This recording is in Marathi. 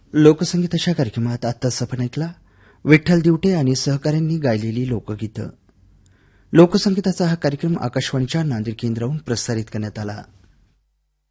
लोकसंगीताच्या कार्यक्रमात आत्ताच आपण ऐकला विठ्ठल दिवटे आणि सहकाऱ्यांनी गायलेली लोकगीतं. लोकसंगीताचा हा कार्यक्रम आकाशवाणीच्या नांदेड केंद्रावरून प्रसारित करण्यात आला.